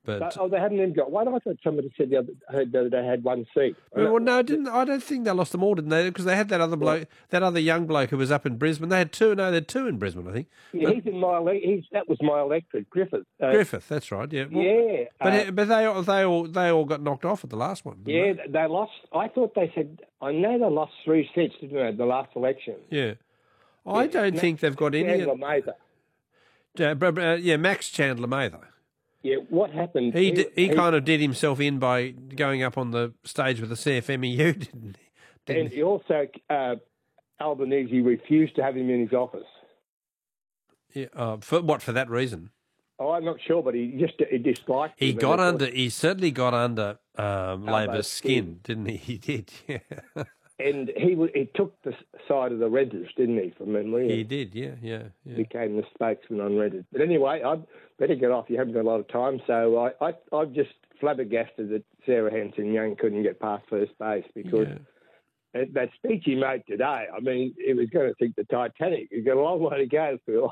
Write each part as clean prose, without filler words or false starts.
But they haven't even got one. I thought somebody said heard the other day had one seat. well, no, I don't think they lost them all, didn't they? Because they had that other bloke, that other young bloke who was up in Brisbane. They had two. No, they had two in Brisbane, I think. Yeah, he's in that was my electric, Griffith. Griffith, that's right. Yeah. Well, yeah. But they all got knocked off at the last one. Yeah, they lost. I thought they said. I know they lost 3 seats, didn't they? The last election. Yeah. I don't think they've got any. Chandler Mather. Yeah, Max Chandler Mather. Yeah, what happened? He kind of did himself in by going up on the stage with the CFMEU, didn't he? And he also, Albanese refused to have him in his office. Yeah, for that reason? Oh, I'm not sure, but he disliked him. He certainly got under Labor's skin, didn't he? He did, yeah. And he took the side of the renters, didn't he, from memory? He did, yeah. Became the spokesman on renters. But anyway, I'd better get off. You haven't got a lot of time. So I'm just flabbergasted that Sarah Hanson-Young couldn't get past first base because that speech he made today, I mean, he was going to sink the Titanic. He's got a long way to go, Phil.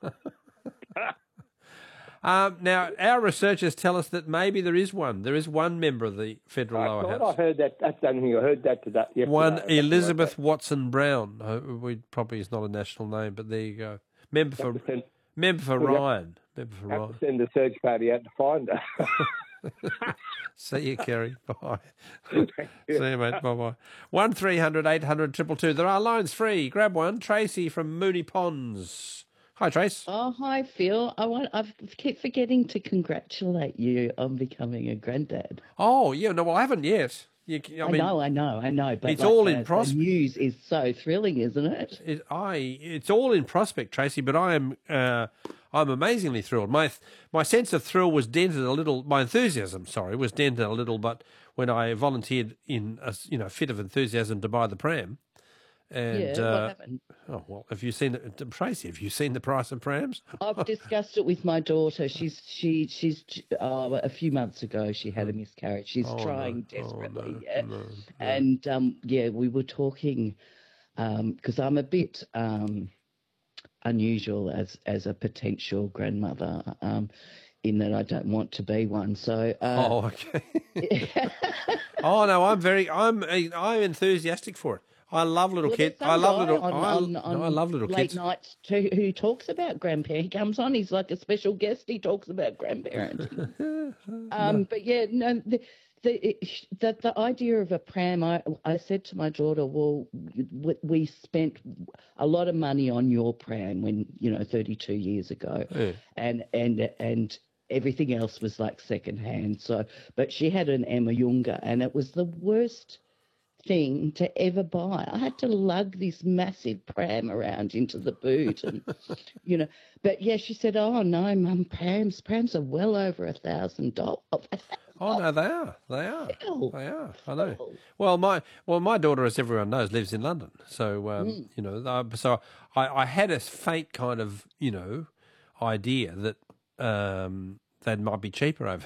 Now, our researchers tell us that maybe there is one. There is one member of the federal lower house. I heard that. That's the only thing I heard that today. Yesterday. One Elizabeth Watson Brown. We probably is not a national name, but there you go. Member for Ryan. Member for Ryan. Have to send a search party out to find her. See you, Kerry. Bye. See you, mate. Bye-bye. 1300 800 222. There are lines free. Grab one. Tracy from Moonee Ponds. Hi, Trace. Oh, hi, Phil. I keep forgetting to congratulate you on becoming a granddad. Oh, yeah. No, well, I haven't yet. I know. But it's all in prospect. The news is so thrilling, isn't it? It's all in prospect, Tracy. But I'm amazingly thrilled. My sense of thrill was dented a little. My enthusiasm, was dented a little. But when I volunteered in a fit of enthusiasm to buy the pram. And, what happened? Oh, well, Tracy, have you seen the price of prams? I've discussed it with my daughter. She's a few months ago she had a miscarriage. She's trying desperately. And we were talking because I'm a bit unusual as a potential grandmother in that I don't want to be one. So okay. Oh no, I'm enthusiastic for it. I love little kids. I love little late kids. Nights too, who talks about grandparents. He comes on. He's like a special guest. He talks about grandparents. But yeah, no. The idea of a pram. I said to my daughter, well, we spent a lot of money on your pram when 32 years ago, and everything else was like second hand. So, but she had an Emma Younger, and it was the worst thing to ever buy. I had to lug this massive pram around into the boot and but yeah, she said, oh no, Mum, prams are well over $1,000. Oh no, they are. They are. I know. Well, my daughter, as everyone knows, lives in London. So so I had a faint kind of idea that they might be cheaper over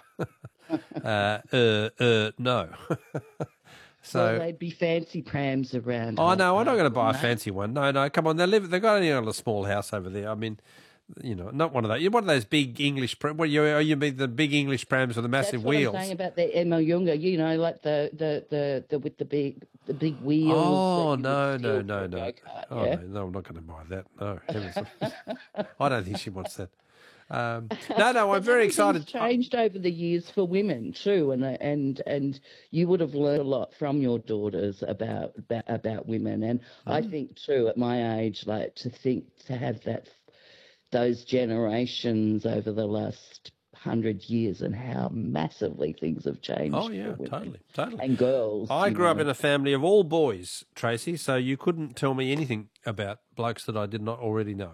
there. No. So they'd be fancy prams around. Oh no, I'm not going to buy a fancy one. No, come on. They've got a small house over there. I mean, not one of those. One of those big English prams. What you mean the big English prams with the massive wheels? I'm saying about the Emma Younger. Like the with the big wheels. Oh no. Oh no, I'm not going to buy that. No, I don't think she wants that. No, I'm very excited. It's changed over the years for women too, and you would have learned a lot from your daughters about women, and I think too at my age, like to have those generations over the last 100 years and how massively things have changed. Oh yeah, totally. And girls. I grew up in a family of all boys, Tracy, so you couldn't tell me anything about blokes that I did not already know.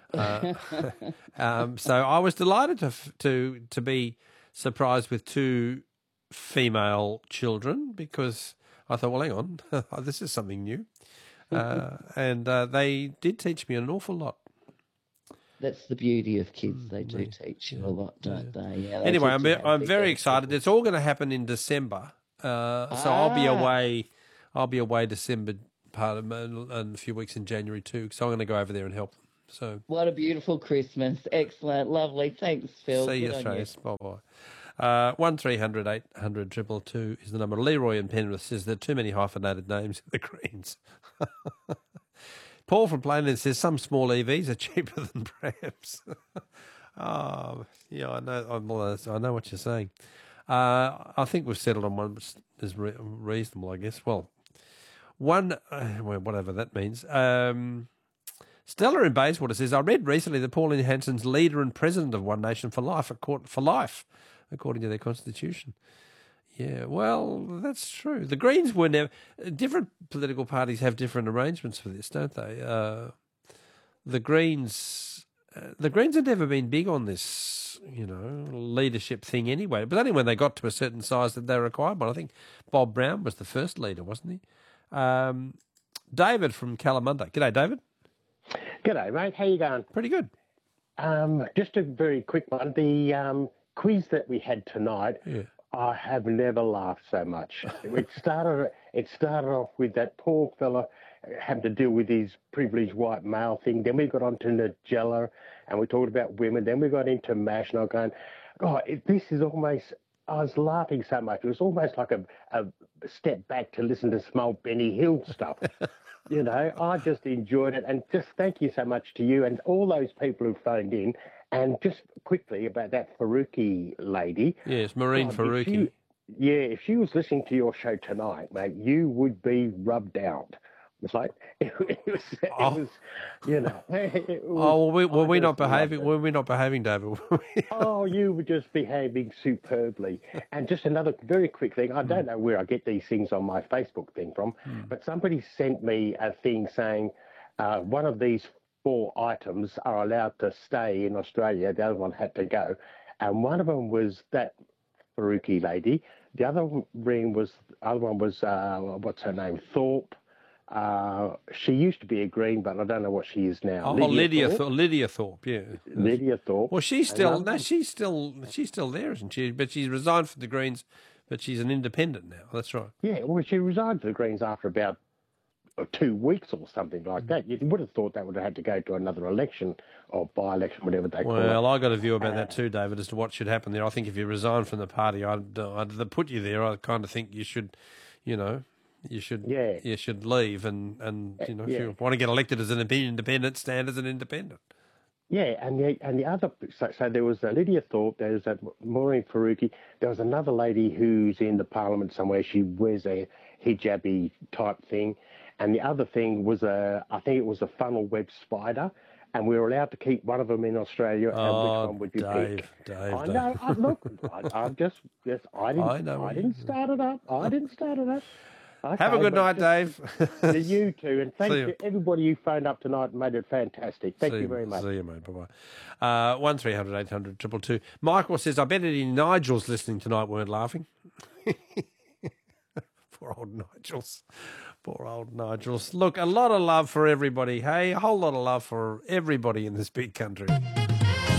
So I was delighted to be surprised with 2 female children because I thought, well, hang on, this is something new, and they did teach me an awful lot. That's the beauty of kids; they do teach you a lot, don't they? Yeah, anyway, I'm very excited. It's all going to happen in December, so I'll be away. I'll be away December part of and a few weeks in January too. So I'm going to go over there and help them. So what a beautiful Christmas. Excellent. Lovely. Thanks, Phil. see you, Trace. Bye-bye. 1300 800 222 is the number. Leroy in Penrith says there are too many hyphenated names in the Greens. Paul from Plainland says some small EVs are cheaper than prams. Oh, yeah, I know what you're saying. I think we've settled on one that's reasonable, I guess. Well, whatever that means. Stella in Bayswater says, I read recently that Pauline Hanson's leader and president of One Nation for life, according to their constitution. Yeah, well, that's true. The Greens were never... Different political parties have different arrangements for this, don't they? The Greens have never been big on this, leadership thing anyway. But only when they got to a certain size that they required one. I think Bob Brown was the first leader, wasn't he? David from Kalamunda. G'day, David. G'day, mate. How you going? Pretty good. Just a very quick one. The quiz that we had tonight... Yeah. I have never laughed so much. It started off with that poor fella having to deal with his privileged white male thing. Then we got on to Nigella and we talked about women. Then we got into MASH and I was going, this is almost, I was laughing so much. It was almost like a step back to listen to some old Benny Hill stuff. I just enjoyed it. And just thank you so much to you and all those people who phoned in. And just quickly about that Faruqi lady. Yes, Maureen Faruqi. If she was listening to your show tonight, mate, you would be rubbed out. It's like, it was were we not behaving? Were we not behaving, David? Oh, you were just behaving superbly. And just another very quick thing. I don't know where I get these things on my Facebook thing from, but somebody sent me a thing saying one of these 4 items are allowed to stay in Australia. The other one had to go. And one of them was that Faruqi lady. The other one was, what's her name? Thorpe. She used to be a Green, but I don't know what she is now. Lydia Thorpe, yeah. Lydia Thorpe. Well, she's still there, isn't she? But she's resigned from the Greens, but she's an independent now. That's right. Yeah, well, she resigned from the Greens after about 2 weeks or something like that. You would have thought that would have had to go to another election or by-election, whatever they call it. Well, I got a view about that too, David, as to what should happen there. I think if you resign from the party, I'd put you there. I kind of think you should, you should leave and if you want to get elected as an independent, stand as an independent. Yeah, and the other, so there was Lydia Thorpe, there was that Maureen Faruqi, there was another lady who's in the parliament somewhere. She wears a hijabi type thing. And the other thing was I think it was a funnel web spider, and we were allowed to keep one of them in Australia. And which one would you pick? Dave, I know. I didn't start it up. Okay, have a good night, Dave. You too, and thank you everybody who phoned up tonight and made it fantastic. Thank you very much. See you, mate. Bye-bye. 1300 800 222. Michael says, I bet any Nigels listening tonight weren't laughing. Poor old Nigels. Look, a lot of love for everybody, hey? A whole lot of love for everybody in this big country.